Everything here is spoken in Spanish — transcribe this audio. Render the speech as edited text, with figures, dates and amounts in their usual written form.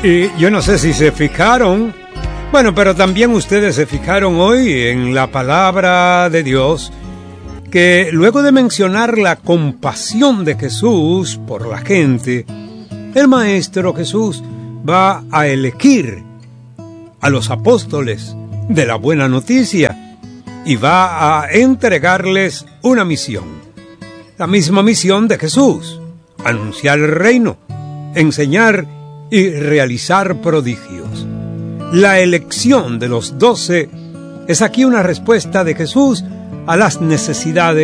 Y yo no sé si se fijaron, bueno, pero también ustedes se fijaron hoy en la palabra de Dios, que luego de mencionar la compasión de Jesús por la gente, el Maestro Jesús va a elegir a los apóstoles de la buena noticia y va a entregarles una misión, la misma misión de Jesús: anunciar el reino, enseñar y realizar prodigios. La elección de los 12 es aquí una respuesta de Jesús a las necesidades